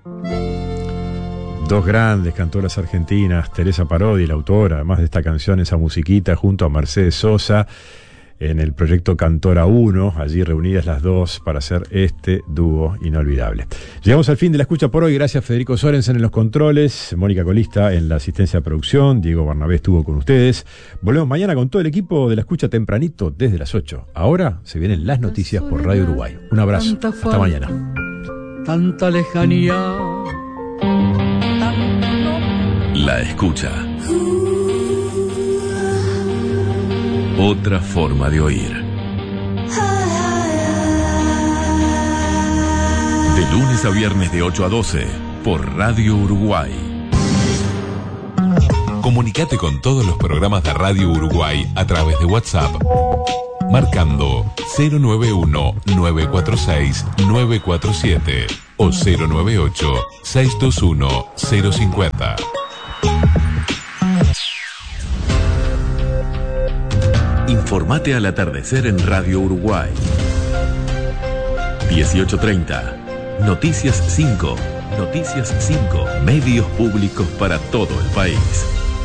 Dos grandes cantoras argentinas, Teresa Parodi, la autora, además de esta canción, esa musiquita, junto a Mercedes Sosa, en el proyecto Cantora 1, allí reunidas las dos para hacer este dúo inolvidable. Llegamos al fin de la escucha por hoy. Gracias Federico Sorensen en los controles, Mónica Colista en la asistencia de producción, Diego Barnabé estuvo con ustedes. Volvemos mañana con todo el equipo de la escucha tempranito desde las 8. Ahora se vienen las noticias por Radio Uruguay. Un abrazo, hasta mañana. Tanta lejanía. La escucha. Otra forma de oír. De lunes a viernes de 8 a 12 por Radio Uruguay. Comunicate con todos los programas de Radio Uruguay a través de WhatsApp, marcando 091-946-947 o 098-621-050. Informate al atardecer en Radio Uruguay. 18:30. Noticias 5. Noticias 5. Medios públicos para todo el país.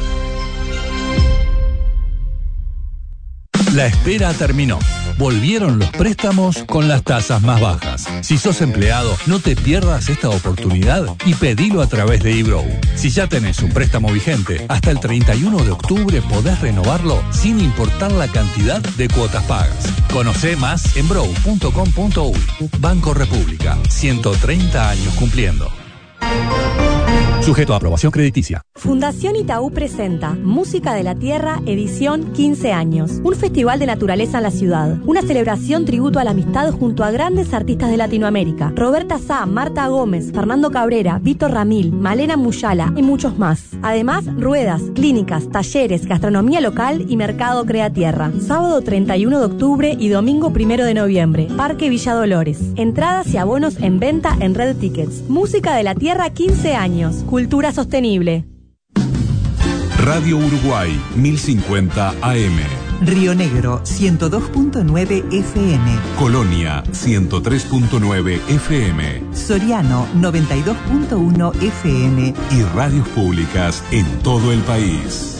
La espera terminó. Volvieron los préstamos con las tasas más bajas. Si sos empleado, no te pierdas esta oportunidad y pedilo a través de eBrow. Si ya tenés un préstamo vigente, hasta el 31 de octubre podés renovarlo sin importar la cantidad de cuotas pagas. Conocé más en brow.com.uy. Banco República, 130 años cumpliendo. Sujeto a aprobación crediticia. Fundación Itaú presenta Música de la Tierra, edición 15 años. Un festival de naturaleza en la ciudad. Una celebración tributo a la amistad junto a grandes artistas de Latinoamérica. Roberta Sá, Marta Gómez, Fernando Cabrera, Víctor Ramil, Malena Muyala y muchos más. Además, ruedas, clínicas, talleres, gastronomía local y mercado Crea Tierra. Sábado 31 de octubre y domingo 1 de noviembre. Parque Villa Dolores. Entradas y abonos en venta en Red Tickets. Música de la Tierra, 15 años. Cultura sostenible. Radio Uruguay, 1050 AM. Río Negro, 102.9 FM. Colonia, 103.9 FM. Soriano, 92.1 FM. Y radios públicas en todo el país.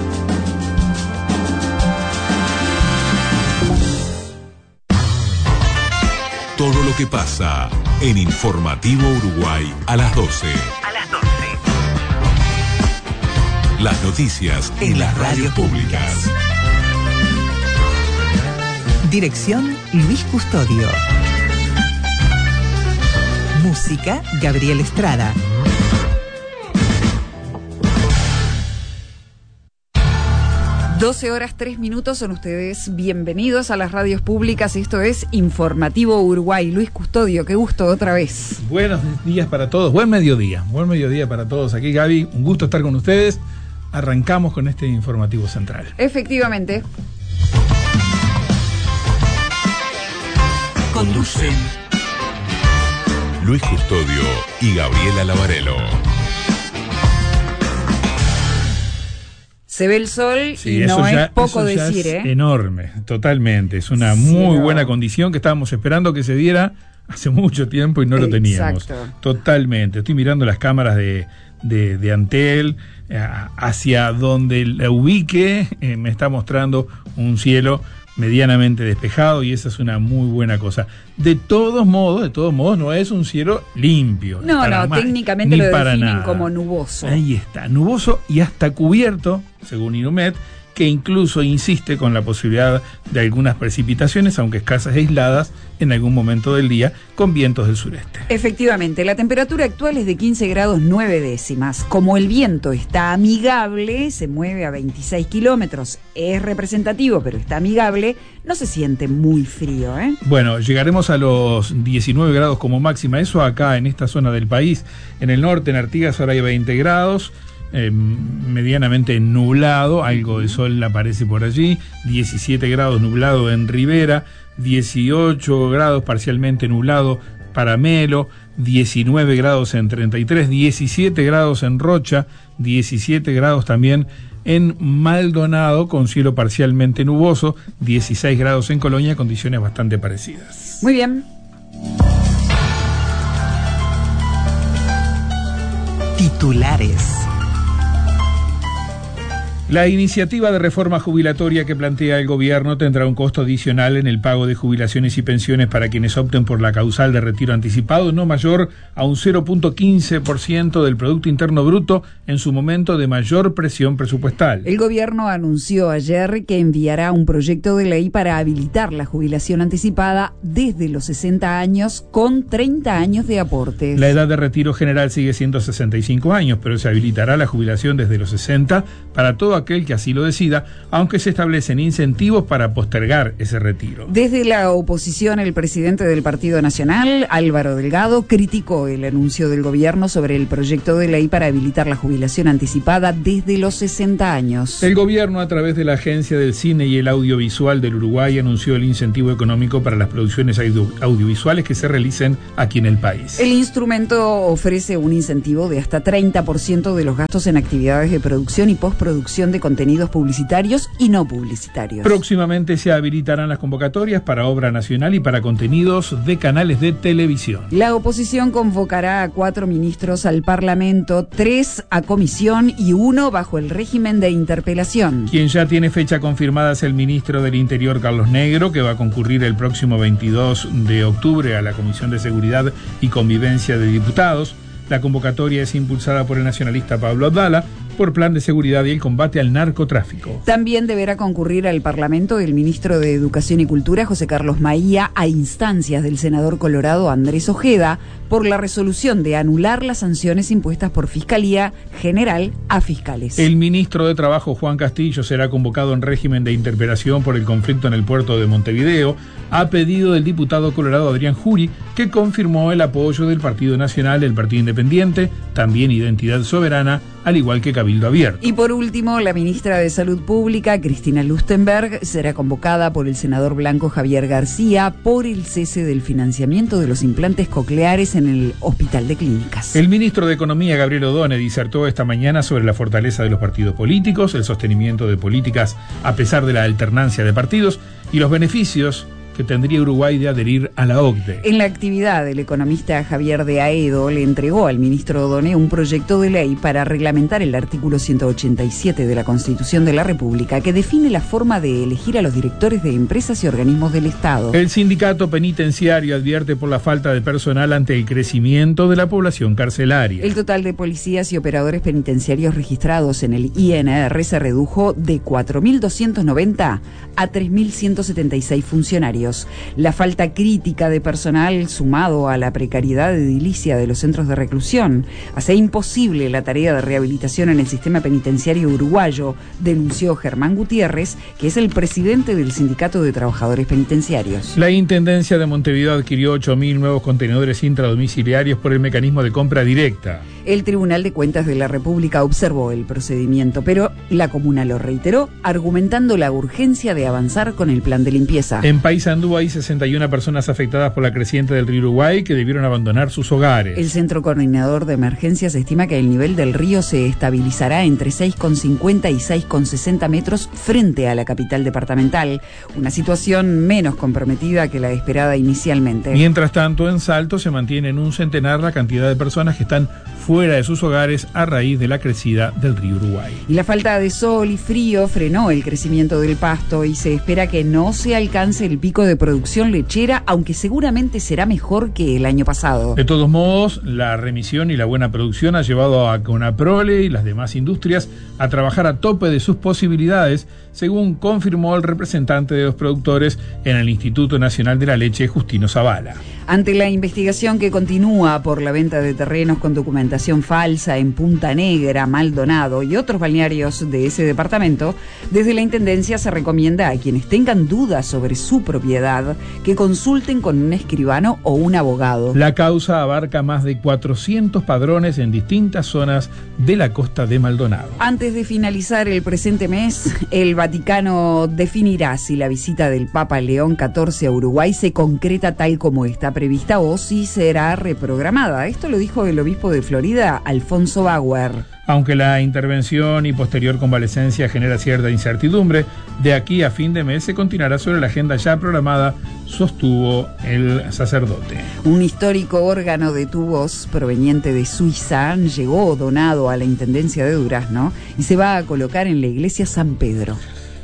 Todo lo que pasa en Informativo Uruguay a las 12. Las noticias en las radios públicas. Dirección Luis Custodio. Música Gabriel Estrada. Doce horas 3 minutos, son ustedes bienvenidos a las radios públicas. Esto es Informativo Uruguay. Luis Custodio, qué gusto otra vez. Buenos días para todos, buen mediodía para todos. Aquí Gaby, un gusto estar con ustedes. Arrancamos con este informativo central. Efectivamente. Conducen Luis Custodio y Gabriela Lavarello. Se ve el sol sí, y no ya, es poco decir, es enorme, totalmente. Es una muy buena condición que estábamos esperando que se diera hace mucho tiempo y no lo teníamos. Exacto. Totalmente. Estoy mirando las cámaras de Antel, hacia donde la ubique, me está mostrando un cielo medianamente despejado y esa es una muy buena cosa. De todos modos, no es un cielo limpio. No, técnicamente lo definen como nuboso. Ahí está, nuboso y hasta cubierto, según Inumet, que incluso insiste con la posibilidad de algunas precipitaciones, aunque escasas e aisladas, en algún momento del día, con vientos del sureste. Efectivamente, la temperatura actual es de 15 grados 9 décimas. Como el viento está amigable, se mueve a 26 kilómetros, es representativo, pero está amigable, no se siente muy frío, ¿eh? Bueno, llegaremos a los 19 grados como máxima, eso acá en esta zona del país. En el norte, en Artigas, ahora hay 20 grados. Medianamente nublado, algo de sol aparece por allí, 17 grados nublado en Rivera, 18 grados parcialmente nublado para Melo, 19 grados en 33, 17 grados en Rocha, 17 grados también en Maldonado con cielo parcialmente nuboso, 16 grados en Colonia, condiciones bastante parecidas. Muy bien. Titulares. La iniciativa de reforma jubilatoria que plantea el gobierno tendrá un costo adicional en el pago de jubilaciones y pensiones para quienes opten por la causal de retiro anticipado, no mayor a un 0.15% del Producto Interno Bruto en su momento de mayor presión presupuestal. El gobierno anunció ayer que enviará un proyecto de ley para habilitar la jubilación anticipada desde los 60 años con 30 años de aportes. La edad de retiro general sigue siendo 65 años, pero se habilitará la jubilación desde los 60 para todo aquel que así lo decida, aunque se establecen incentivos para postergar ese retiro. Desde la oposición, el presidente del Partido Nacional, Álvaro Delgado, criticó el anuncio del gobierno sobre el proyecto de ley para habilitar la jubilación anticipada desde los 60 años. El gobierno, a través de la Agencia del Cine y el Audiovisual del Uruguay, anunció el incentivo económico para las producciones audiovisuales que se realicen aquí en el país. El instrumento ofrece un incentivo de hasta 30% de los gastos en actividades de producción y postproducción de contenidos publicitarios y no publicitarios. Próximamente se habilitarán las convocatorias para obra nacional y para contenidos de canales de televisión. La oposición convocará a 4 ministros al Parlamento, 3 a comisión y 1 bajo el régimen de interpelación. Quien ya tiene fecha confirmada es el ministro del Interior, Carlos Negro, que va a concurrir el próximo 22 de octubre a la Comisión de Seguridad y Convivencia de Diputados. La convocatoria es impulsada por el nacionalista Pablo Abdala por Plan de Seguridad y el Combate al Narcotráfico. También deberá concurrir al Parlamento el ministro de Educación y Cultura, José Carlos Maía, a instancias del senador colorado Andrés Ojeda, por la resolución de anular las sanciones impuestas por Fiscalía General a fiscales. El ministro de Trabajo, Juan Castillo, será convocado en régimen de interpelación por el conflicto en el puerto de Montevideo, a pedido del diputado colorado Adrián Jury, que confirmó el apoyo del Partido Nacional, el Partido Independiente, también Identidad Soberana, al igual que Cabildo Abierto. Y por último, la ministra de Salud Pública, Cristina Lustenberg, será convocada por el senador blanco Javier García por el cese del financiamiento de los implantes cocleares en el Hospital de Clínicas. El ministro de Economía, Gabriel Odone, disertó esta mañana sobre la fortaleza de los partidos políticos, el sostenimiento de políticas a pesar de la alternancia de partidos y los beneficios que tendría Uruguay de adherir a la OCDE. En la actividad, el economista Javier de Aedo le entregó al ministro Odone un proyecto de ley para reglamentar el artículo 187 de la Constitución de la República, que define la forma de elegir a los directores de empresas y organismos del Estado. El sindicato penitenciario advierte por la falta de personal ante el crecimiento de la población carcelaria. El total de policías y operadores penitenciarios registrados en el INR se redujo de 4.290 a 3.176 funcionarios. La falta crítica de personal, sumado a la precariedad edilicia de los centros de reclusión, hace imposible la tarea de rehabilitación en el sistema penitenciario uruguayo, denunció Germán Gutiérrez, que es el presidente del Sindicato de Trabajadores Penitenciarios. La Intendencia de Montevideo adquirió 8.000 nuevos contenedores intradomiciliarios por el mecanismo de compra directa. El Tribunal de Cuentas de la República observó el procedimiento, pero la comuna lo reiteró, argumentando la urgencia de avanzar con el plan de limpieza. En Paysandú hay 61 personas afectadas por la creciente del río Uruguay que debieron abandonar sus hogares. El Centro Coordinador de Emergencias estima que el nivel del río se estabilizará entre 6,50 y 6,60 metros frente a la capital departamental, una situación menos comprometida que la esperada inicialmente. Mientras tanto, en Salto se mantiene en un centenar la cantidad de personas que están fuera de sus hogares a raíz de la crecida del río Uruguay. Y la falta de sol y frío frenó el crecimiento del pasto y se espera que no se alcance el pico de producción lechera, aunque seguramente será mejor que el año pasado. De todos modos, la remisión y la buena producción ha llevado a Conaprole y las demás industrias a trabajar a tope de sus posibilidades, según confirmó el representante de los productores en el Instituto Nacional de la Leche, Justino Zavala. Ante la investigación que continúa por la venta de terrenos con documentación falsa en Punta Negra, Maldonado y otros balnearios de ese departamento, desde la Intendencia se recomienda a quienes tengan dudas sobre su propiedad que consulten con un escribano o un abogado. La causa abarca más de 400 padrones en distintas zonas de la costa de Maldonado. Antes de finalizar el presente mes, el Vaticano definirá si la visita del Papa León XIV a Uruguay se concreta tal como está prevista o si será reprogramada. Esto lo dijo el obispo de Florida, vida Alfonso Bauer. Aunque la intervención y posterior convalecencia genera cierta incertidumbre, de aquí a fin de mes se continuará sobre la agenda ya programada, sostuvo el sacerdote. Un histórico órgano de tubos proveniente de Suiza llegó donado a la Intendencia de Durazno y se va a colocar en la iglesia San Pedro.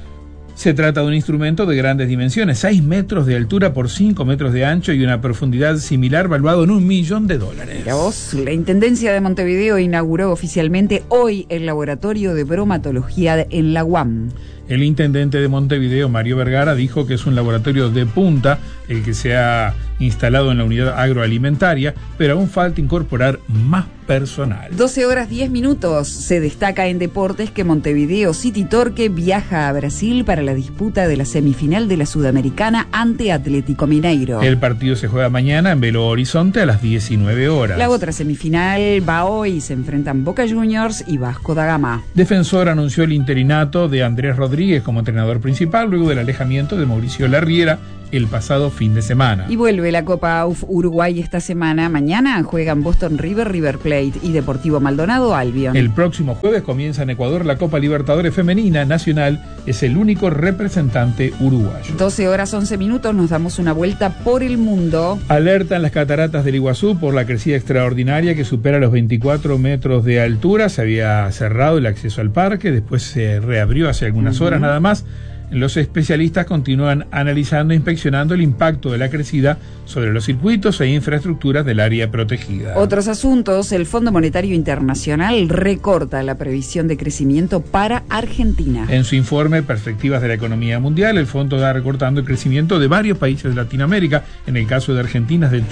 Se trata de un instrumento de grandes dimensiones, 6 metros de altura por 5 metros de ancho y una profundidad similar, valuado en $1 millón. Mira vos, la Intendencia de Montevideo inauguró oficialmente hoy el laboratorio de bromatología en la UAM. El intendente de Montevideo, Mario Vergara, dijo que es un laboratorio de punta el que se ha instalado en la unidad agroalimentaria, pero aún falta incorporar más personal. 12:10. Se destaca en deportes que Montevideo City Torque viaja a Brasil para la disputa de la semifinal de la Sudamericana ante Atlético Mineiro. El partido se juega mañana en Belo Horizonte a las 19 horas. La otra semifinal va hoy, se enfrentan Boca Juniors y Vasco da Gama. Defensor anunció el interinato de Andrés Rodríguez como entrenador principal luego del alejamiento de Mauricio Larriera el pasado fin de semana. Y vuelve la Copa AUF Uruguay esta semana. Mañana juegan Boston River, River Plate y Deportivo Maldonado, Albion. El próximo jueves comienza en Ecuador la Copa Libertadores Femenina. Nacional es el único representante uruguayo. 12:11. Nos damos una vuelta por el mundo. Alertan las cataratas del Iguazú por la crecida extraordinaria que supera los 24 metros de altura. Se había cerrado el acceso al parque, después se reabrió hace algunas horas nada más. Los especialistas continúan analizando e inspeccionando el impacto de la crecida sobre los circuitos e infraestructuras del área protegida. Otros asuntos, el Fondo Monetario Internacional recorta la previsión de crecimiento para Argentina. En su informe Perspectivas de la Economía Mundial, el fondo está recortando el crecimiento de varios países de Latinoamérica. En el caso de Argentina es del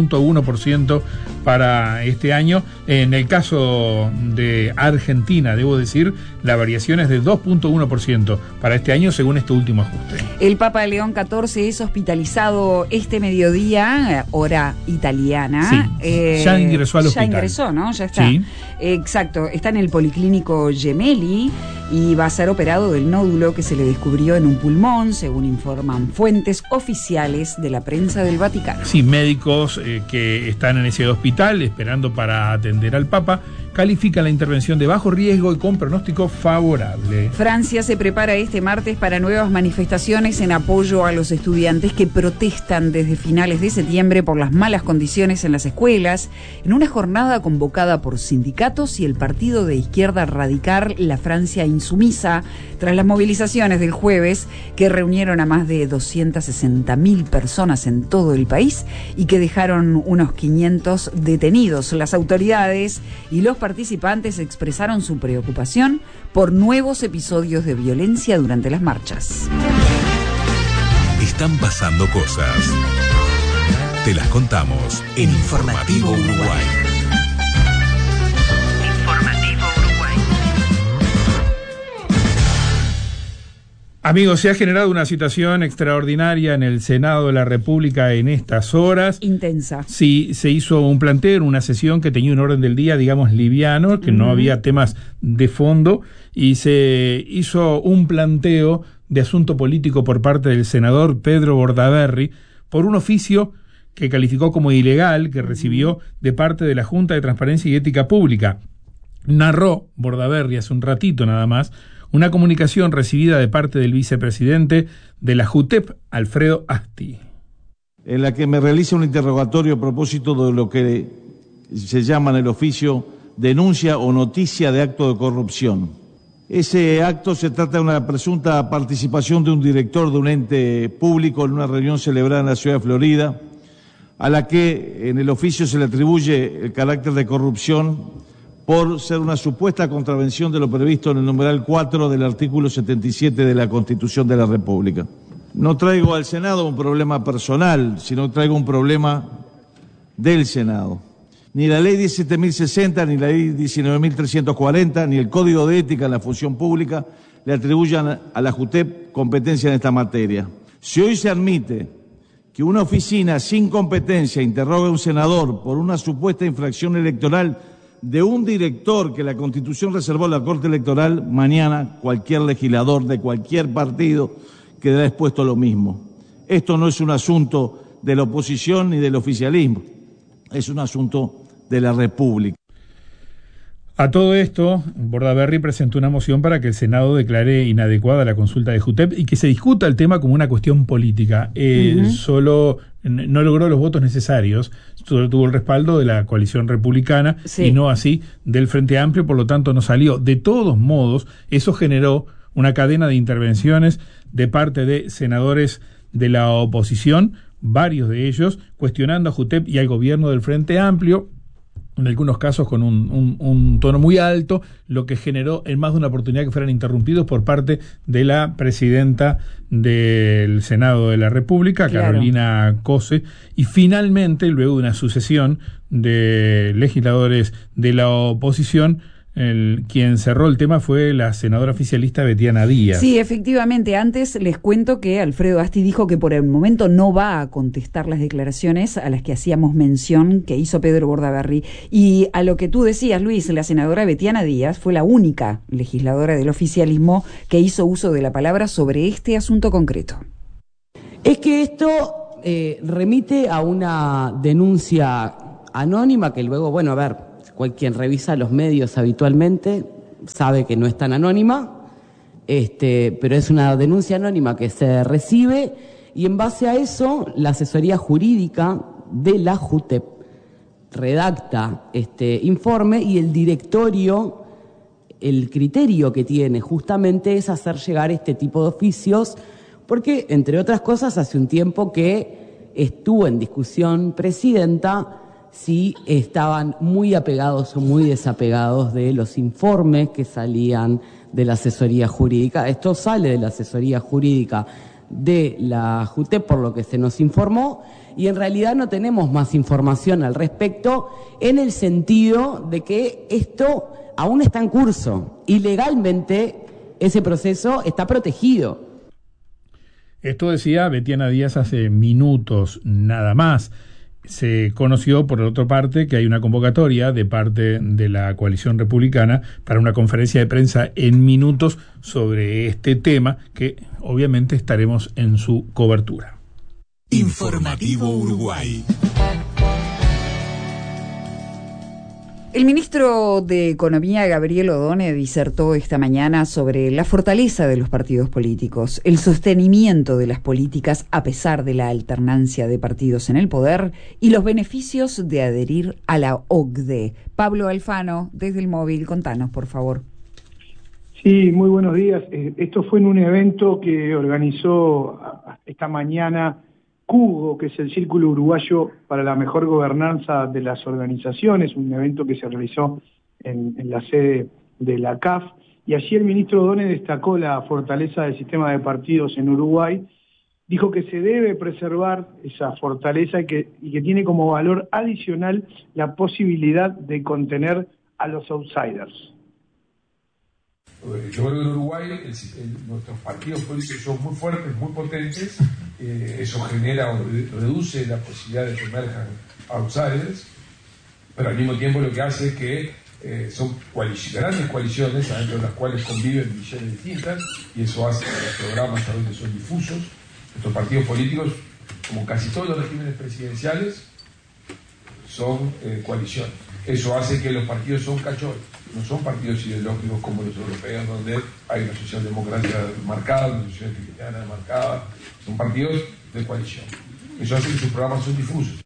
3.1% para este año. En el caso de Argentina, debo decir, la variación es de 2.1% para este año, según este último ajuste. El Papa León XIV es hospitalizado este mediodía, hora italiana. Sí, ya ingresó al hospital. Ya ingresó, ¿no? Ya está. Sí. Exacto, está en el Policlínico Gemelli y va a ser operado del nódulo que se le descubrió en un pulmón, según informan fuentes oficiales de la prensa del Vaticano. Sí, médicos que están en ese hospital esperando para atender al Papa califican la intervención de bajo riesgo y con pronóstico favorable. Francia se prepara este martes para nuevas manifestaciones en apoyo a los estudiantes que protestan desde finales de septiembre por las malas condiciones en las escuelas, en una jornada convocada por sindicatos y el partido de izquierda radical La Francia Insumisa, tras las movilizaciones del jueves que reunieron a más de 260.000 personas en todo el país y que dejaron unos 500 detenidos. Las autoridades y los participantes expresaron su preocupación por nuevos episodios de violencia durante las marchas. Están pasando cosas. Te las contamos en Informativo Uruguay. Amigos, se ha generado una situación extraordinaria en el Senado de la República en estas horas. Intensa. Sí, se hizo un planteo en una sesión que tenía un orden del día, digamos, liviano, que no había temas de fondo, y se hizo un planteo de asunto político por parte del senador Pedro Bordaberry por un oficio que calificó como ilegal, que recibió de parte de la Junta de Transparencia y Ética Pública. Narró Bordaberry hace un ratito nada más una comunicación recibida de parte del vicepresidente de la JUTEP, Alfredo Asti, en la que me realiza un interrogatorio a propósito de lo que se llama en el oficio denuncia o noticia de acto de corrupción. Ese acto se trata de una presunta participación de un director de un ente público en una reunión celebrada en la ciudad de Florida, a la que en el oficio se le atribuye el carácter de corrupción por ser una supuesta contravención de lo previsto en el numeral 4 del artículo 77 de la Constitución de la República. No traigo al Senado un problema personal, sino traigo un problema del Senado. Ni la ley 17.060, ni la ley 19.340, ni el Código de Ética en la Función Pública le atribuyan a la JUTEP competencia en esta materia. Si hoy se admite que una oficina sin competencia interrogue a un senador por una supuesta infracción electoral de un director que la Constitución reservó a la Corte Electoral, mañana cualquier legislador de cualquier partido quedará expuesto a lo mismo. Esto no es un asunto de la oposición ni del oficialismo, es un asunto de la República. A todo esto, Bordaberry presentó una moción para que el Senado declare inadecuada la consulta de JUTEP y que se discuta el tema como una cuestión política. Solo no logró los votos necesarios, solo tuvo el respaldo de la coalición republicana y no así del Frente Amplio, por lo tanto no salió. De todos modos, eso generó una cadena de intervenciones de parte de senadores de la oposición, varios de ellos cuestionando a JUTEP y al gobierno del Frente Amplio, en algunos casos con un tono muy alto, lo que generó en más de una oportunidad que fueran interrumpidos por parte de la presidenta del Senado de la República, Carolina Cose, y finalmente, luego de una sucesión de legisladores de la oposición, quien cerró el tema fue la senadora oficialista Betiana Díaz. Sí, efectivamente. Antes les cuento que Alfredo Asti dijo que por el momento no va a contestar las declaraciones a las que hacíamos mención que hizo Pedro Bordaberry. Y a lo que tú decías, Luis, la senadora Betiana Díaz fue la única legisladora del oficialismo que hizo uso de la palabra sobre este asunto concreto. Es que esto remite a una denuncia anónima que luego, bueno, a ver, quien revisa los medios habitualmente sabe que no es tan anónima, pero es una denuncia anónima que se recibe y en base a eso la asesoría jurídica de la JUTEP redacta este informe y el directorio, el criterio que tiene justamente es hacer llegar este tipo de oficios porque, entre otras cosas, hace un tiempo que estuvo en discusión presidenta si estaban muy apegados o muy desapegados de los informes que salían de la asesoría jurídica. Esto sale de la asesoría jurídica de la JUTEP, por lo que se nos informó, y en realidad no tenemos más información al respecto, en el sentido de que esto aún está en curso y legalmente ese proceso está protegido. Esto decía Betiana Díaz hace minutos nada más. Se conoció, por otra parte, que hay una convocatoria de parte de la coalición republicana para una conferencia de prensa en minutos sobre este tema, que obviamente estaremos en su cobertura. Informativo Uruguay. El ministro de Economía, Gabriel Odone, disertó esta mañana sobre la fortaleza de los partidos políticos, el sostenimiento de las políticas a pesar de la alternancia de partidos en el poder y los beneficios de adherir a la OCDE. Pablo Alfano, desde el móvil, contanos, por favor. Sí, muy buenos días. Esto fue en un evento que organizó esta mañana CUGO, que es el Círculo Uruguayo para la Mejor Gobernanza de las Organizaciones, un evento que se realizó en la sede de la CAF, y allí el ministro Odone destacó la fortaleza del sistema de partidos en Uruguay, dijo que se debe preservar esa fortaleza y que tiene como valor adicional la posibilidad de contener a los outsiders. Yo creo que en Uruguay nuestros partidos políticos son muy fuertes, muy potentes, eso genera o reduce la posibilidad de que emerjan outsiders, pero al mismo tiempo lo que hace es que son grandes coaliciones adentro de las cuales conviven visiones distintas y eso hace que los programas a veces son difusos. Nuestros partidos políticos, como casi todos los regímenes presidenciales, son coaliciones. Eso hace que los partidos son cachorros. No son partidos ideológicos como los europeos, donde hay una socialdemocracia marcada, una sociedad cristiana marcada. Son partidos de coalición. Eso hace que sus programas son difusos.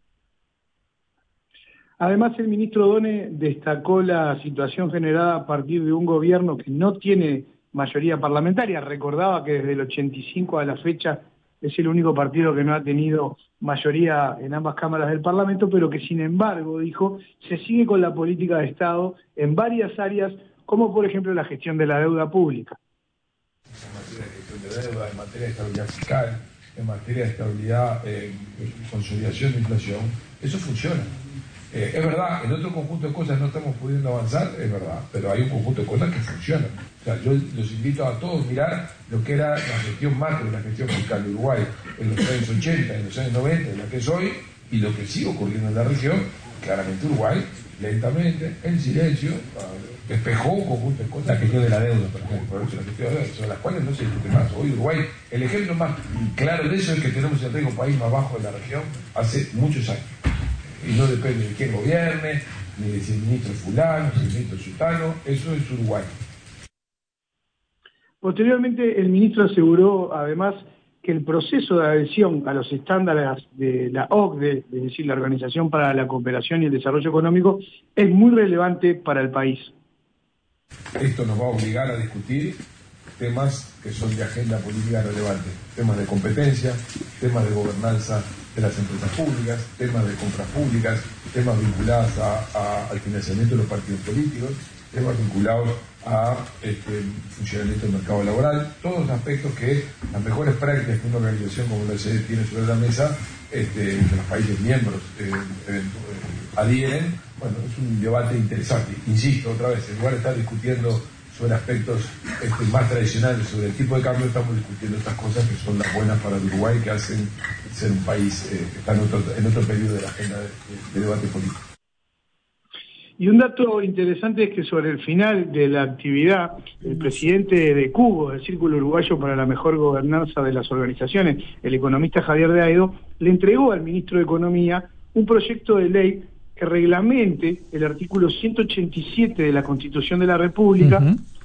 Además, el ministro Odone destacó la situación generada a partir de un gobierno que no tiene mayoría parlamentaria. Recordaba que desde el 85 a la fecha es el único partido que no ha tenido mayoría en ambas cámaras del Parlamento, pero que sin embargo, dijo, se sigue con la política de Estado en varias áreas, como por ejemplo la gestión de la deuda pública. En materia de gestión de deuda, en materia de estabilidad fiscal, en materia de estabilidad y consolidación de inflación, eso funciona. Es verdad, en otro conjunto de cosas no estamos pudiendo avanzar, es verdad, pero hay un conjunto de cosas que funcionan. O sea, yo los invito a todos a mirar lo que era la gestión macro, la gestión fiscal de Uruguay en los años 80, en los años 90, en la que es hoy, y lo que sigue ocurriendo en la región. Claramente Uruguay, lentamente, en silencio, despejó un conjunto de cosas. La gestión de la deuda, por ejemplo, la gestión de la deuda, sobre las cuales no se discute más. Hoy Uruguay, el ejemplo más claro de eso es que tenemos el riesgo país más bajo de la región hace muchos años. Y no depende de quién gobierne, ni de si el ministro fulano, si el ministro sultano, eso es Uruguay. Posteriormente, el ministro aseguró, además, que el proceso de adhesión a los estándares de la OCDE, es decir, la Organización para la Cooperación y el Desarrollo Económico, es muy relevante para el país. Esto nos va a obligar a discutir temas que son de agenda política relevante, temas de competencia, temas de gobernanza de las empresas públicas, temas de compras públicas, temas vinculados al financiamiento de los partidos políticos, temas vinculados a funcionamiento del mercado laboral, todos los aspectos que las mejores prácticas que una organización como la OCDE tiene sobre la mesa, que los países miembros adhieren. Bueno, es un debate interesante. Insisto otra vez, en lugar de estar discutiendo sobre aspectos más tradicionales sobre el tipo de cambio, estamos discutiendo estas cosas que son las buenas para el Uruguay, que hacen ser un país que está en otro periodo de la agenda de debate político. Y un dato interesante es que sobre el final de la actividad, el presidente de CUGO, del Círculo Uruguayo para la Mejor Gobernanza de las Organizaciones, el economista Javier de Aedo, le entregó al ministro de Economía un proyecto de ley que reglamente el artículo 187 de la Constitución de la República,